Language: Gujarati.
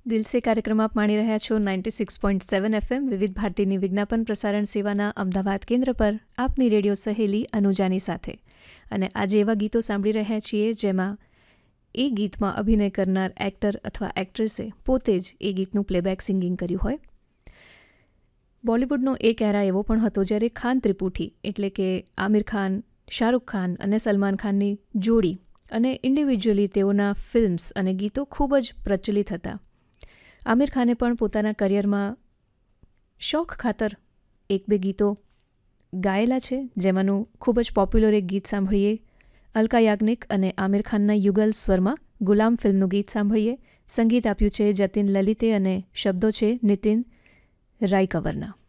દિલ સે કાર્યક્રમ આપ માણી રહ્યા છો 96.7 FM વિવિધ ભારતીની વિજ્ઞાપન પ્રસારણ સેવાના અમદાવાદ કેન્દ્ર પર આપની રેડિયો સહેલી અનુજાની સાથે. અને આજે એવા ગીતો સાંભળી રહ્યા છીએ જેમાં એ ગીતમાં અભિનય કરનાર એક્ટર અથવા એક્ટ્રેસે પોતે જ એ ગીતનું પ્લેબેક સિંગિંગ કર્યું હોય. બોલિવૂડનો એક એરા એવો પણ હતો જ્યારે ખાન ત્રિપુટી એટલે કે આમિર ખાન, શાહરૂખ ખાન અને સલમાન ખાનની જોડી અને ઇન્ડિવિજ્યુઅલી તેઓના ફિલ્મ્સ અને ગીતો ખૂબ જ પ્રચલિત હતા. આમિર ખાને પણ પોતાના કરિયરમાં શોખ ખાતર એક બે ગીતો ગાયેલા છે, જેમાંનું ખૂબ જ પોપ્યુલર એક ગીત સાંભળીએ. અલકા યાજ્ઞિક અને આમિર ખાનના યુગલ સ્વરમાં ગુલામ ફિલ્મનું ગીત સાંભળીએ. સંગીત આપ્યું છે જતિન લલિતે અને શબ્દો છે નીતિન રાયકવરના.